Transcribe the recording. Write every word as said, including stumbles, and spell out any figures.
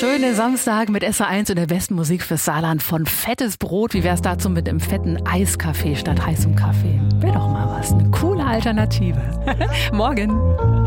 schöne Samstag mit S R eins und der besten Musik fürs Saarland von fettes Brot. Wie wär's dazu mit einem fetten Eiskaffee statt heißem Kaffee? Wäre doch mal was, eine coole Alternative. Morgen.